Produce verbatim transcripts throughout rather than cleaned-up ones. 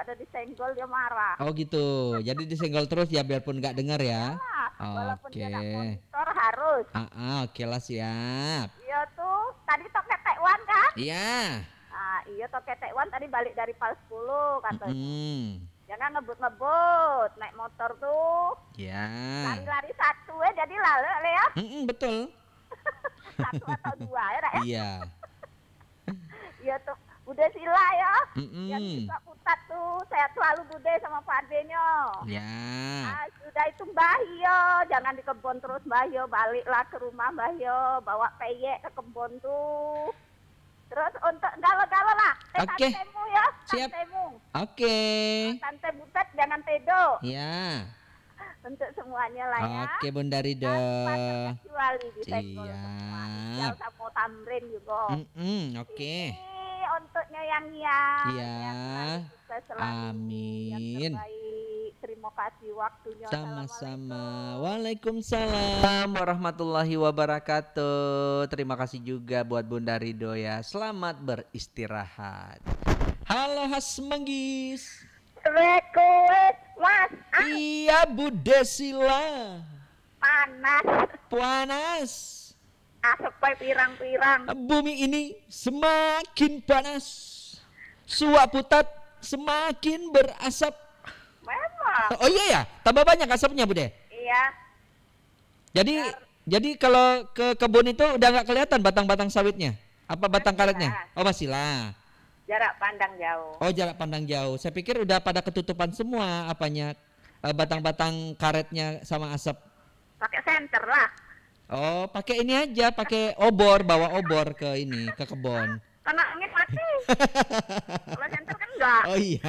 ada disenggol dia marah. Oh gitu. Jadi disenggol terus ya biarpun nggak dengar ya. Iyalah, walaupun dia Oke. nggak monitor harus. Ah, ah, oke lah siap. Iya tuh, tadi toket Tekwan kan? Iya. Ah, iya toket Tekwan tadi balik dari Pal sepuluh katanya. Mm. Jangan ngebut-ngebut, naik motor tuh. Ya. Lari-lari satu ya jadi lalu ya. Mm-mm, betul. Satu atau dua ya, Rak, ya. Iya. Iya tuh, Bude Sila ya. Yang Mm-mm. bisa putat tuh, sehat selalu Bude sama Pak Adenyo. Ya. Ah, sudah itu Mbah Yo, jangan di kebun terus Mbah Yo, baliklah ke rumah Mbah Yo, bawa peyek ke kebun tuh. Terus untuk galau-galau lah, eh, Oke. tantemu ya, Siap. tantemu. Oke. Tante Butet jangan tedo. Ya. Untuk semuanya lah ya. Oke Bunda Rido. Dan kecuali di senggol Siap. semua. Hijau sama tamrin juga. Mm-mm, oke. Ini untuknya yang yang Iya. yang selalu sukses selalu, yang Amin. terbaik. Terima kasih waktunya. Sama-sama. Assalamualaikum. Waalaikumsalam warahmatullahi wabarakatuh. Terima kasih juga buat Bunda Rido ya. Selamat beristirahat. Halo Has Manggis. Request Mas, ah, Iya Bu Desila. panas. Panas. Asapnya pirang-pirang. Bumi ini semakin panas. Suap putat semakin berasap. Memang. Oh iya ya, tambah banyak asapnya Bude. Iya. Jadi jadi kalau ke kebun itu udah nggak kelihatan batang-batang sawitnya? Apa batang Masih karetnya? lah. Oh masih lah. Jarak pandang jauh. Oh jarak pandang jauh. Saya pikir udah pada ketutupan semua apanya eh, batang-batang karetnya sama asap. Pakai senter lah. Oh pakai ini aja, pakai obor, bawa obor ke ini ke kebun. Karena angin mati. Kalau senter kan enggak. Oh iya.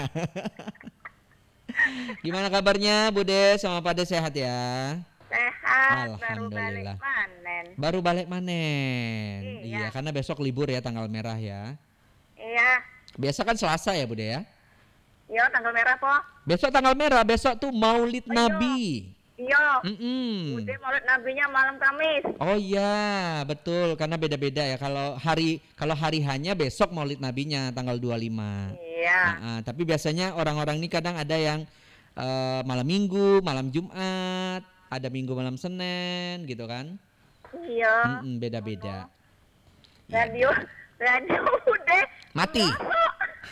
Gimana kabarnya Bude sama Pade sehat ya? Sehat, baru Alhamdulillah. balik panen. Baru balik manen. Iya. Iya, karena besok libur ya tanggal merah ya. Iya. Biasa kan Selasa ya Bude ya? Iya, tanggal merah po. Besok tanggal merah, besok tuh Maulid Oh, iya. Nabi. Iya. Mm-mm. Udah maulid nabinya malam Kamis. Oh iya, betul. Karena beda-beda ya. Kalau hari kalau hari hanya besok Maulid Nabinya tanggal dua puluh lima. Iya. Nah, ah, tapi biasanya orang-orang ini kadang ada yang eh, malam Minggu, malam Jumat, ada Minggu malam Senin gitu kan. Iya. Mm-mm, beda-beda. Radio, radio udah Mati. masuk.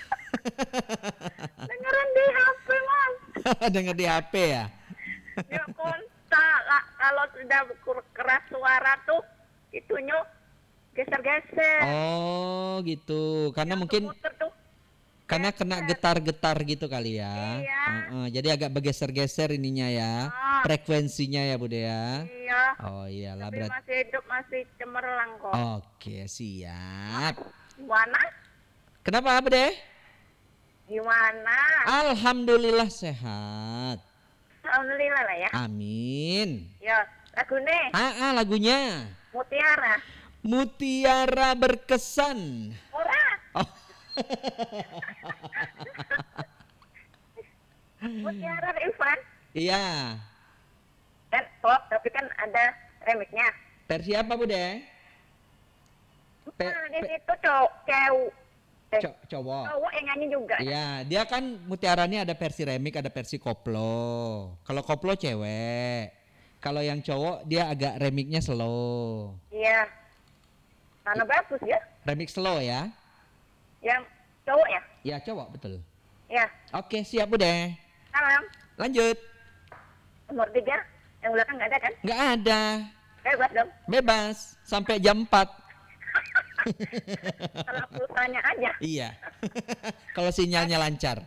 Dengerin di H P mas. Dengar di H P ya. Dia kontak lah, kalau sudah ker- keras suara tuh itunya geser-geser. Oh, gitu. Karena Yang mungkin kemuter tuh. karena kena geser. getar-getar gitu kali ya. Iya. Heeh, jadi agak bergeser-geser ininya ya. Ah. Frekuensinya ya Bude ya. Iya. Oh iyalah Tapi berat. masih hidup, masih cemerlang kok. Oke, siap. Gimana? Kenapa Bude? Gimana? Alhamdulillah sehat. Alhamdulillah lah ya. Amin. Ya, lagu nih Ah, ah lagunya Mutiara. Mutiara Berkesan. Murah. Oh. Mutiara Ivan. Iya. Kan pop, tapi kan ada remixnya. Versi apa Bude? Pe- Nah, di pe- situ cowok, cewek. Eh, Co- cowok. cowok yang nyanyi juga. Iya, dia kan Mutiara ini ada versi remix, ada versi koplo. Kalau koplo cewek. Kalau yang cowok dia agak remixnya slow. Iya. Mana bagus ya? Remix slow ya. Yang cowok ya? Ya cowok betul. Ya. Oke, siap Bude. Salam. Lanjut. Nomor tiga. Yang belakang nggak ada kan? Nggak ada. Bebas dong. Bebas sampai jam empat. Kalau pulsanya aja. Iya. Kalau sinyalnya lancar.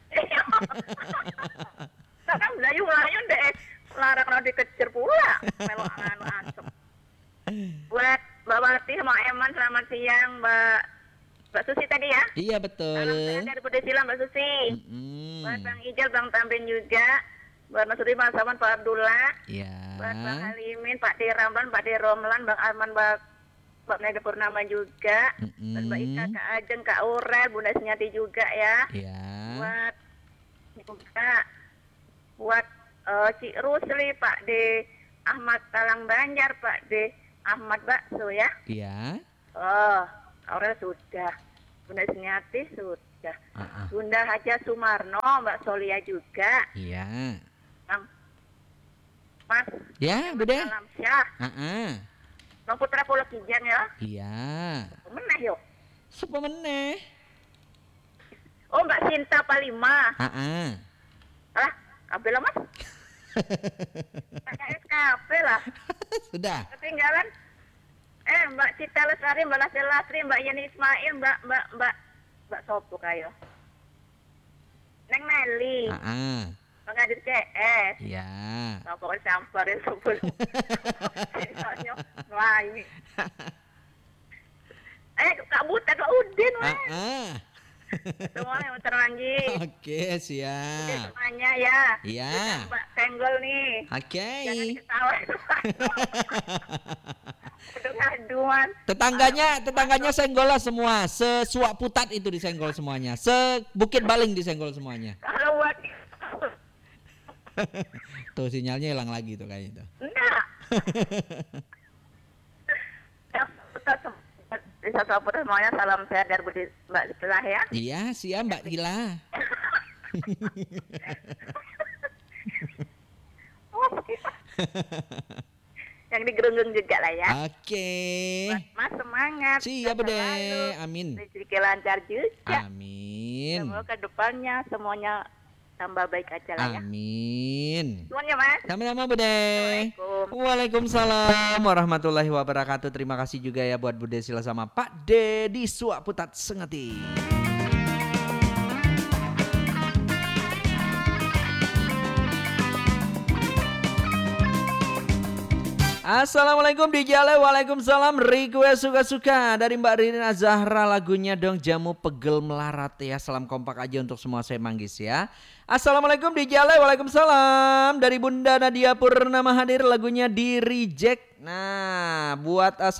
Kan Melayu Melayu deh. Larang kalau dikejar pula. Melo anu asem. Buat Mbak Wati sama Eman selamat siang Mbak Mbak Susi tadi ya. Iya Salam betul. sehat dari Bude Sila Mbak Susi. Mm-mm. Buat Bang Ijal, Bang Tamrin juga. Buat Mas Rudi, Mas Saman, Pak Abdullah. Iya. Buat Bang Halimin, Pak D. Ramlan, Pak D. Romlan, Bang Arman, Mbak Mbak Mega Purnama juga. Mm-mm. Buat Mbak Ika, Kak Ajeng, Kak Aurel, Bunda Senyati juga ya. Iya. Buat juga buat eh, Cik Rusli, Pak D. Ahmad Talang Banjar, Pak D. Ahmad Bakso ya. Iya. Oh, Aurel sudah. Bunda Senyati sudah. Ya. Ah, ah. Bunda Haja Sumarno, Mbak Solia juga. Iya. Bang Mas Ya, Bude. Alam Syah. Ah, ah. Bang Putra Pulau Kijang ya. Iya. Meneh yuk. Sepemeneh. Oh, Mbak Sinta Palima. Ah, ah. Alah, kabel lah Mas. Pakai S K P lah. Sudah. Ketinggalan. Eh, Mbak Cita Lestari, Mbak Lasel Lasri, Mbak Yeni Ismail, Mbak Mbak Mbak Mbak Sopo kayo. Neng Meli. Ah, ah. Bang Hadir C S. Iya. Nah, pokoknya samperin sebelum. Sisanya lain. Eh, Kak Buta, Kak Udin, Ah, Mas. ah. Semuanya muter lagi. Oke, Oke, siap. semuanya ya. Iya. Mbak Senggol nih. Oke. Jangan ketawa. Udah ngaduan. Tetangganya, tetangganya senggol lah semua. Sesuak putat itu disenggol semuanya. Sebukit baling disenggol semuanya. Kalau buat Tuh sinyalnya hilang lagi tuh kayaknya tuh. enggak. Ya, putar sem- bisa putar semuanya salam sehat dari Budi Mbak Setelah ya. Iya, siap Mbak Tila. Oh, yang digerungung juga lah ya. Oke. Buat Mas semangat. Siap Sehat deh. selalu. Amin. Rezeki lancar juga. Amin. Semoga ke depannya semuanya tambah baik aja lah ya. Amin. Semuanya Mas. Sama-sama Bude. Assalamualaikum. Waalaikumsalam warahmatullahi wabarakatuh. Terima kasih juga ya buat Bude Sila sama Pak De di Suak Putat Sengeti. Assalamualaikum D J Ale, waalaikumsalam. Request suka-suka dari Mbak Rina Zahra, lagunya dong Jamu Pegel Melarat ya. Salam kompak aja untuk semua saya manggis ya. Assalamualaikum D J Ale, waalaikumsalam. Dari Bunda Nadia Purnama hadir, lagunya Di Reject. Nah buat uh,